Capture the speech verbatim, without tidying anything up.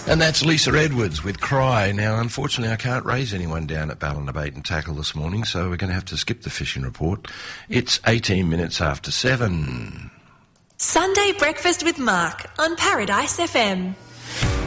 And that's Lisa Edwards with Cry. Now, unfortunately, I can't raise anyone down at Ballina Bait and Tackle this morning, so we're going to have to skip the fishing report. It's eighteen minutes after seven. Sunday Breakfast with Mark on Paradise F M.